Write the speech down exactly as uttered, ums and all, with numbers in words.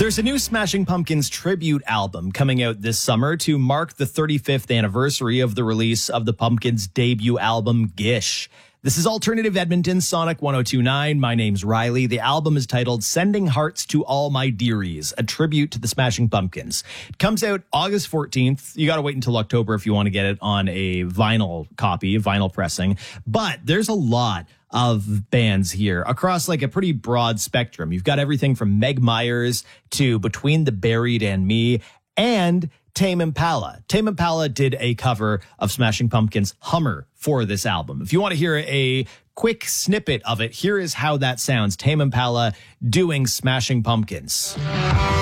There's a new Smashing Pumpkins tribute album coming out this summer to mark the thirty-fifth anniversary of the release of the Pumpkins' debut album, Gish. This is Alternative Edmonton's Sonic one oh two point nine. My name's Riley. The album is titled Sending Hearts to All My Dearies, a tribute to the Smashing Pumpkins. It comes out August fourteenth. You got to wait until October if you want to get it on a vinyl copy, vinyl pressing. But there's a lot of bands here across like a pretty broad spectrum. You've got everything from Meg Myers to Between the Buried and Me and Tame Impala. Tame Impala did a cover of Smashing Pumpkins' Hummer for this album. If you want to hear a quick snippet of it, here is how that sounds. Tame Impala doing Smashing Pumpkins.